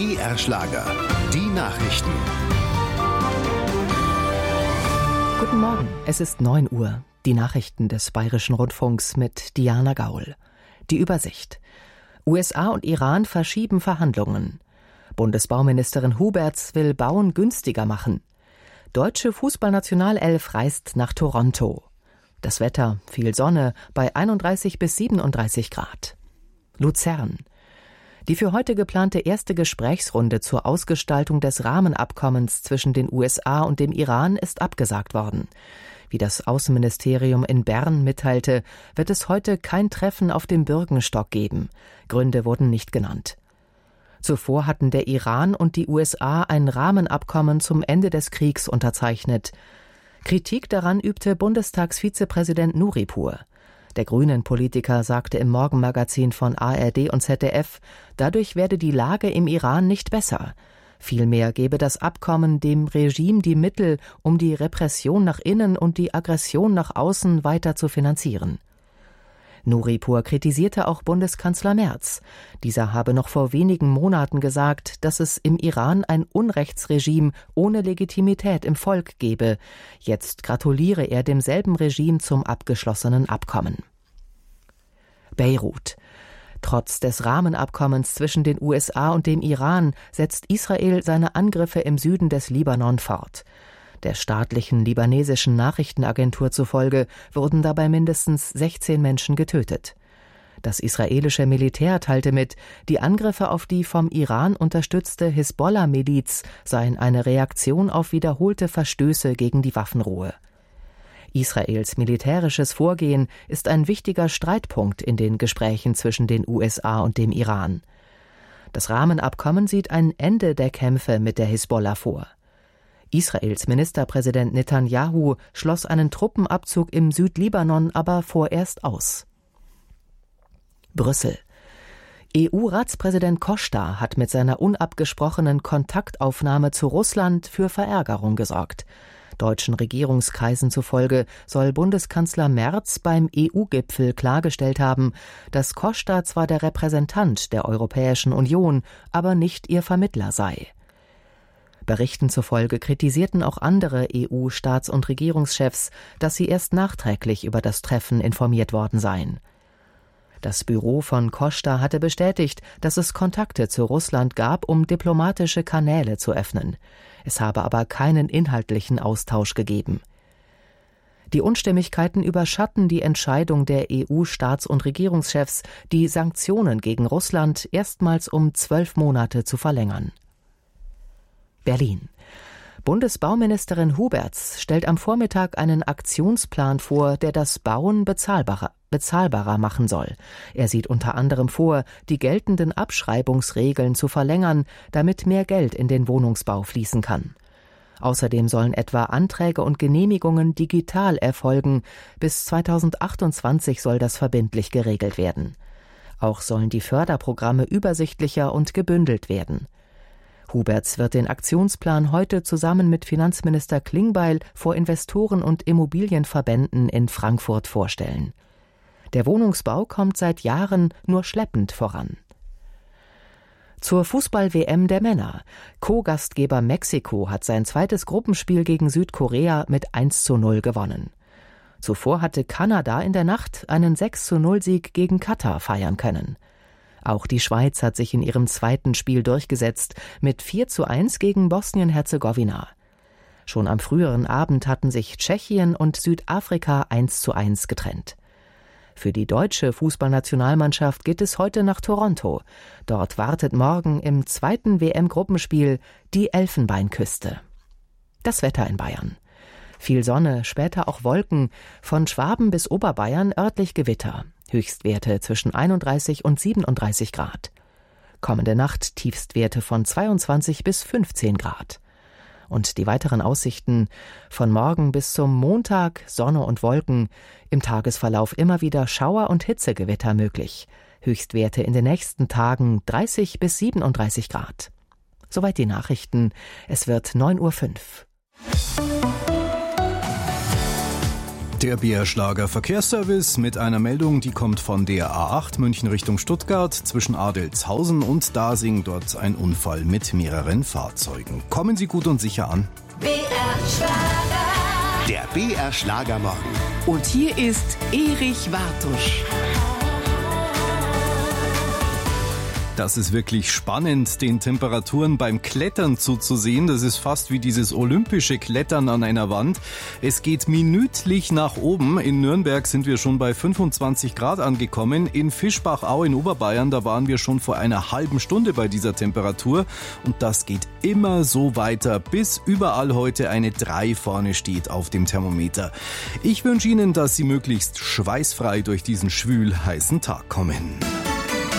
BR Schlager. Die Nachrichten. Guten Morgen, es ist 9 Uhr. Die Nachrichten des Bayerischen Rundfunks mit Diana Gaul. Die Übersicht. USA und Iran verschieben Verhandlungen. Bundesbauministerin Huberts will Bauen günstiger machen. Deutsche Fußballnationalelf reist nach Toronto. Das Wetter, viel Sonne bei 31 bis 37 Grad. Luzern. Die für heute geplante erste Gesprächsrunde zur Ausgestaltung des Rahmenabkommens zwischen den USA und dem Iran ist abgesagt worden. Wie das Außenministerium in Bern mitteilte, wird es heute kein Treffen auf dem Bürgenstock geben. Gründe wurden nicht genannt. Zuvor hatten der Iran und die USA ein Rahmenabkommen zum Ende des Kriegs unterzeichnet. Kritik daran übte Bundestagsvizepräsident Nuripur. Der Grünen-Politiker sagte im Morgenmagazin von ARD und ZDF, dadurch werde die Lage im Iran nicht besser. Vielmehr gebe das Abkommen dem Regime die Mittel, um die Repression nach innen und die Aggression nach außen weiter zu finanzieren. Nuripur kritisierte auch Bundeskanzler Merz. Dieser habe noch vor wenigen Monaten gesagt, dass es im Iran ein Unrechtsregime ohne Legitimität im Volk gebe. Jetzt gratuliere er demselben Regime zum abgeschlossenen Abkommen. Beirut. Trotz des Rahmenabkommens zwischen den USA und dem Iran setzt Israel seine Angriffe im Süden des Libanon fort. Der staatlichen libanesischen Nachrichtenagentur zufolge wurden dabei mindestens 16 Menschen getötet. Das israelische Militär teilte mit, die Angriffe auf die vom Iran unterstützte Hisbollah-Miliz seien eine Reaktion auf wiederholte Verstöße gegen die Waffenruhe. Israels militärisches Vorgehen ist ein wichtiger Streitpunkt in den Gesprächen zwischen den USA und dem Iran. Das Rahmenabkommen sieht ein Ende der Kämpfe mit der Hisbollah vor. Israels Ministerpräsident Netanyahu schloss einen Truppenabzug im Südlibanon aber vorerst aus. Brüssel. EU-Ratspräsident Costa hat mit seiner unabgesprochenen Kontaktaufnahme zu Russland für Verärgerung gesorgt. Deutschen Regierungskreisen zufolge soll Bundeskanzler Merz beim EU-Gipfel klargestellt haben, dass Costa zwar der Repräsentant der Europäischen Union, aber nicht ihr Vermittler sei. Berichten zufolge kritisierten auch andere EU-Staats- und Regierungschefs, dass sie erst nachträglich über das Treffen informiert worden seien. Das Büro von Costa hatte bestätigt, dass es Kontakte zu Russland gab, um diplomatische Kanäle zu öffnen. Es habe aber keinen inhaltlichen Austausch gegeben. Die Unstimmigkeiten überschatten die Entscheidung der EU-Staats- und Regierungschefs, die Sanktionen gegen Russland erstmals um 12 Monate zu verlängern. Berlin. Bundesbauministerin Huberts stellt am Vormittag einen Aktionsplan vor, der das Bauen bezahlbarer machen soll. Er sieht unter anderem vor, die geltenden Abschreibungsregeln zu verlängern, damit mehr Geld in den Wohnungsbau fließen kann. Außerdem sollen etwa Anträge und Genehmigungen digital erfolgen. Bis 2028 soll das verbindlich geregelt werden. Auch sollen die Förderprogramme übersichtlicher und gebündelt werden. Huberts wird den Aktionsplan heute zusammen mit Finanzminister Klingbeil vor Investoren und Immobilienverbänden in Frankfurt vorstellen. Der Wohnungsbau kommt seit Jahren nur schleppend voran. Zur Fußball-WM der Männer. Co-Gastgeber Mexiko hat sein zweites Gruppenspiel gegen Südkorea mit 1:0 gewonnen. Zuvor hatte Kanada in der Nacht einen 6:0-Sieg gegen Katar feiern können. Auch die Schweiz hat sich in ihrem zweiten Spiel durchgesetzt mit 4:1 gegen Bosnien-Herzegowina. Schon am früheren Abend hatten sich Tschechien und Südafrika 1:1 getrennt. Für die deutsche Fußballnationalmannschaft geht es heute nach Toronto. Dort wartet morgen im zweiten WM-Gruppenspiel die Elfenbeinküste. Das Wetter in Bayern. Viel Sonne, später auch Wolken, von Schwaben bis Oberbayern örtlich Gewitter. Höchstwerte zwischen 31 und 37 Grad. Kommende Nacht Tiefstwerte von 22 bis 15 Grad. Und die weiteren Aussichten: von morgen bis zum Montag Sonne und Wolken, im Tagesverlauf immer wieder Schauer und Hitzegewitter möglich. Höchstwerte in den nächsten Tagen 30 bis 37 Grad. Soweit die Nachrichten. Es wird 9:05 Uhr. Der BR-Schlager Verkehrsservice mit einer Meldung, die kommt von der A8 München Richtung Stuttgart zwischen Adelzhausen und Dasing. Dort ein Unfall mit mehreren Fahrzeugen. Kommen Sie gut und sicher an. BR-Schlager. Der BR-Schlagermorgen. Und hier ist Erich Wartusch. Das ist wirklich spannend, den Temperaturen beim Klettern zuzusehen. Das ist fast wie dieses olympische Klettern an einer Wand. Es geht minütlich nach oben. In Nürnberg sind wir schon bei 25 Grad angekommen. In Fischbachau in Oberbayern, da waren wir schon vor einer halben Stunde bei dieser Temperatur. Und das geht immer so weiter, bis überall heute eine 3 vorne steht auf dem Thermometer. Ich wünsche Ihnen, dass Sie möglichst schweißfrei durch diesen schwül heißen Tag kommen.